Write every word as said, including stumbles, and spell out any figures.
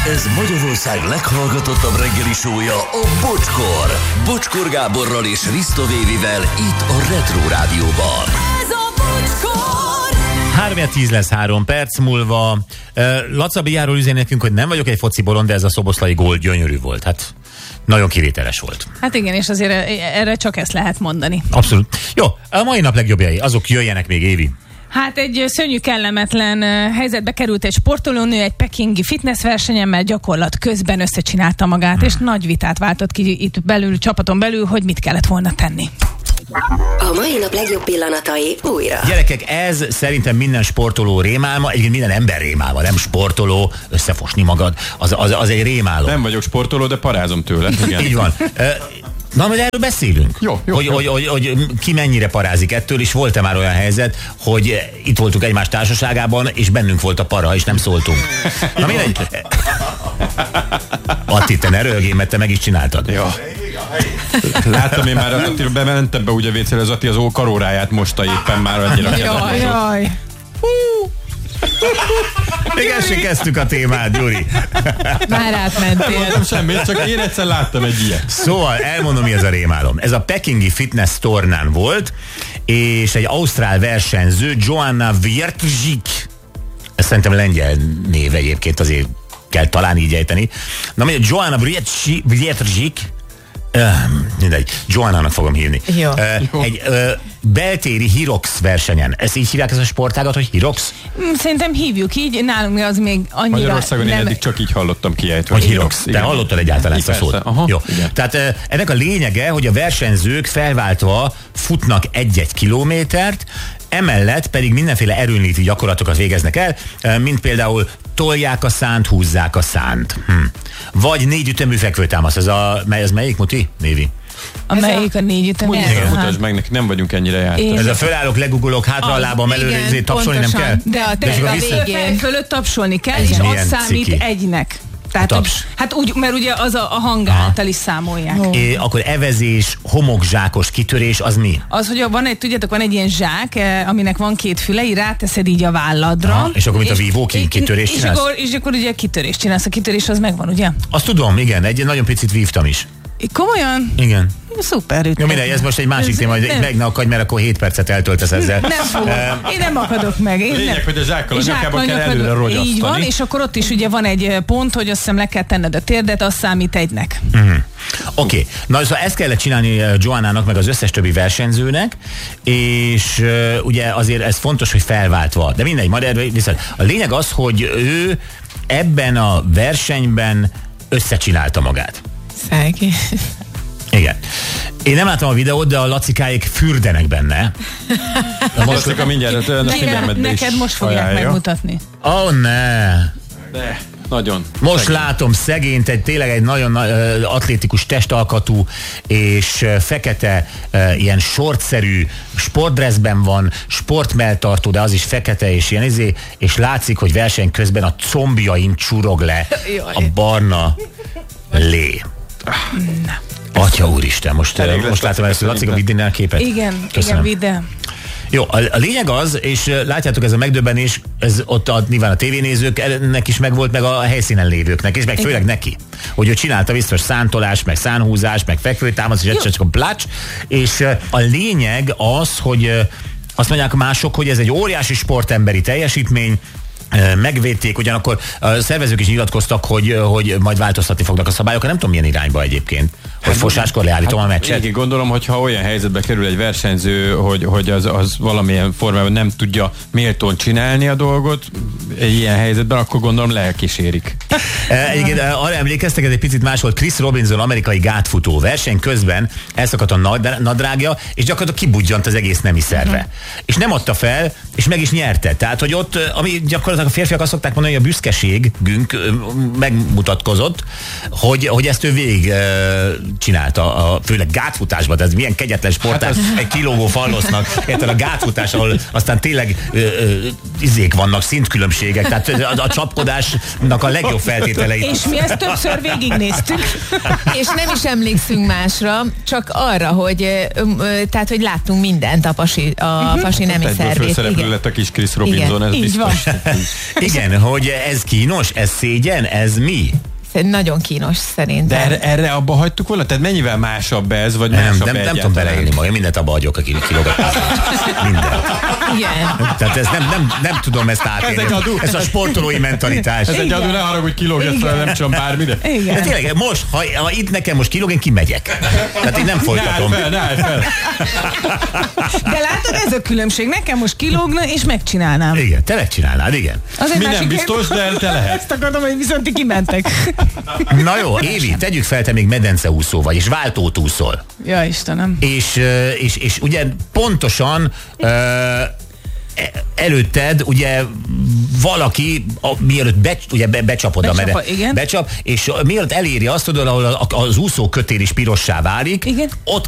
Ez Magyarország leghallgatottabb reggeli show-ja, a Bocskor. Bocskor Gáborral és Risto Vévivel itt a Retro Rádióban. Ez a Bocskor! három tíz lesz három perc múlva. Laca Bijáról üzeni nekünk, hogy nem vagyok egy foci bolond, de ez a szoboszlai gól gyönyörű volt. Hát nagyon kivételes volt. Hát igen, és azért erre csak ezt lehet mondani. Abszolút. Jó, a mai nap legjobbjai, azok jöjjenek még, Évi. Hát egy szörnyű kellemetlen helyzetbe került egy sportolónő egy pekingi fitnessversenyen, mert gyakorlat közben összecsinálta magát, hmm. és nagy vitát váltott ki itt belül, csapaton belül, hogy mit kellett volna tenni. A mai nap legjobb pillanatai újra. Gyerekek, ez szerintem minden sportoló rémálma, egyébként minden ember rémálma, nem sportoló, összefosni magad, az, az, az egy rémálom. Nem vagyok sportoló, de parázom tőle. Igen. Így van. Na, majd erről beszélünk. Jó, jó, hogy, jó. Hogy, hogy, hogy ki mennyire parázik ettől, és volt-e már olyan helyzet, hogy itt voltunk egymás társaságában, és bennünk volt a para, és nem szóltunk. Na mindegy. Atti, te ne röhögjél, mert te meg is csináltad. Jó. Láttam én már, Attila bementem be úgy a vécére, az Atti az ó karóráját mosta éppen már annyira Jaj, jaj. Még el sem kezdtük a témát, Gyuri. Már átmentél. Nem semmi, csak én egyszer láttam egy ilyet. Szóval elmondom, mi ez a rémálom. Ez a pekingi fitness tornán volt, és egy ausztrál versenyző, Joanna Wiertzik, ez szerintem lengyel név egyébként, azért kell talán így ejteni. Na mondja, Joanna Wiertzik, Uh, mindegy, Joannának fogom hívni. Jó. Uh, egy uh, beltéri Hyrox versenyen. Ezt így hívják, ez a sportágat, hogy Hyrox? Szerintem hívjuk így, nálunk az még annyira... Magyarországon nem... én eddig csak így hallottam kiejtve. Hogy Hyrox. Te hallottad egyáltalán ezt a szót? Aha, jó. Igen. Tehát uh, ennek a lényege, hogy a versenyzők felváltva futnak egy-egy kilométert, emellett pedig mindenféle erőnléti gyakorlatokat végeznek el, mint például tolják a szánt, húzzák a szánt. Hm. Vagy négy ütemű fekvőtámasz. Ez, a, ez melyik, Muti? Névi? Amelyik a négy ütemű? Mutasd meg, neki nem vagyunk ennyire jártak. Ez a fölállok, legugolok, hátra a lábam előre, tapsolni nem kell? De a, de de a vissza... végén fölött tapsolni kell, Ez és milyen az számít ciki. egynek. Tehát, hogy, hát úgy, mert ugye az a, a hang által is számolják. Oh. É, akkor evezés, homokzsákos kitörés, az mi? Az, hogy van egy, tudjátok, van egy ilyen zsák, aminek van két füle, így ráteszed így a válladra. Aha, és akkor mint a vívó kitörés és, csinálsz? és, akkor, és akkor ugye kitörés csinálsz. A kitörés az megvan, ugye? Azt tudom, igen, egy nagyon picit vívtam is. Komolyan? Igen. Szuper ütem. Jó, mindegy, ez most egy másik téma, hogy meg ne akadj, mert akkor hét percet eltöltesz ezzel. Nem fogom. Én nem akadok meg. Én Lényeg, nem. hogy a zsákkal a Zsákkal nyakába kell előre rogyasztani. Így van, és akkor ott is ugye van egy pont, hogy azt hiszem le kell tenned a térdet, az számít egynek. Uh-huh. Oké, okay. Na szóval ezt kellett csinálni Joannának, meg az összes többi versenyzőnek, és uh, ugye azért ez fontos, hogy felváltva. De mindegy, majd erről viszont. A lényeg az, hogy ő ebben a versenyben összecsinálta magát. Szegény. Igen. Én nem láttam a videót, de a lacikáik fürdenek benne. Most a mindjárt a filmedbe is neked most fogják ajánlja. megmutatni. Ó, oh, ne! De, nagyon. Most Szegény. látom szegényt, egy tényleg egy nagyon uh, atlétikus testalkatú és uh, fekete, uh, ilyen sortszerű sportdresszben van, sportmelltartó, de az is fekete és ilyen izé, és látszik, hogy verseny közben a combjain csurog le a barna lé. Na. Atya úristen, most, Elég most látom ezt, Laci, a vidd a képet. Igen, Köszönöm. igen, vidd. Jó, a, a lényeg az, és uh, látjátok, ez a megdöbbenés, ez ott a, nyilván a tévénézőknek is megvolt, meg a helyszínen lévőknek, és meg igen. Főleg neki, hogy ő csinálta biztos szántolás, meg szánhúzás, meg fekvőtámasz, és csak a plács, és uh, a lényeg az, hogy uh, azt mondják mások, hogy ez egy óriási sportemberi teljesítmény, megvédték, ugyanakkor a szervezők is nyilatkoztak, hogy, hogy majd változtatni fognak a szabályokon. Nem tudom, milyen irányba egyébként. Hogy fosáskor leállítom hát, a meccset. Igen, gondolom, hogy ha olyan helyzetbe kerül egy versenyző, hogy, hogy az, az valamilyen formában nem tudja méltón csinálni a dolgot, egy ilyen helyzetben, akkor gondolom lelkísérik. Egyébként arra emlékeztek, ez egy picit más volt. Chris Robinson, amerikai gátfutó verseny közben elszakadt a nadrágja, és gyakorlatilag kibudjant az egész nemi szerve. Uh-huh. És nem adta fel, és meg is nyerte. Tehát, hogy ott, ami gyakorlatilag a férfiak azt szokták mondani, hogy a büszkeségünk megmutatkozott, hogy, hogy ezt ő végig csinálta, a, főleg gátfutásban, ez milyen kegyetlen sportás, hát egy kilógó fallosznak, érted a gátfutás, ahol aztán tényleg ö, ö, izék vannak, szintkülönbségek, tehát a, a csapkodásnak a legjobb feltételei. És mi ezt többször végignéztük. És nem is emlékszünk másra, csak arra, hogy ö, ö, tehát, hogy láttunk mindent a pasi, a pasi nemi szervét. Főszereplő lett a kis Chris Robinson, ez így biztos. Van. Igen, hogy ez kínos, ez szégyen, ez mi? Nagyon kínos szerintem. De erre, erre abba hagytuk volna? Tehát mennyivel másabb ez, vagy Nem, másabb nem, nem tudom beleélni magam, mindent abba hagyok a kilógat. Mindent. Igen. Tehát ez nem, nem, nem tudom ezt átélni. Ez egy adó. Ez a sportolói mentalitás. Ez egy adó, ne haragudj, kilógsz fel, nem tudom bármire. De tényleg, most, ha, ha itt nekem most kilóg, én kimegyek. Tehát én nem folytatom. Ne állj fel, ne állj fel. De látod, ez a különbség. Nekem most kilógna, és megcsinálnám. Igen, te megcsinálnád, igen. Az Mi nem biztos, de te lehet. Ezt akartam, hogy viszont ti kimentek. Na jó, Évi, tegyük fel, te még medenceúszó vagy, és váltót úszol. Ja, Istenem. És, és, és ugye pontosan uh, előtted ugye valaki, a, mielőtt be, ugye be, becsapod Becsap, a mede, igen. becsap, és mielőtt eléri azt, tudod, ahol az úszó kötél is pirossá válik, Igen. ott